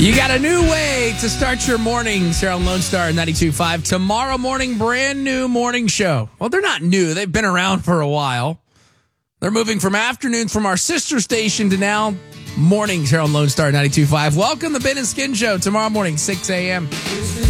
You got a new way to start your mornings here on Lone Star 92.5. Tomorrow morning, brand new morning show. Well, they're not new. They've been around for a while. They're moving from afternoons from our sister station to now mornings here on Lone Star 92.5. Welcome to Ben and Skin Show tomorrow morning, 6 a.m.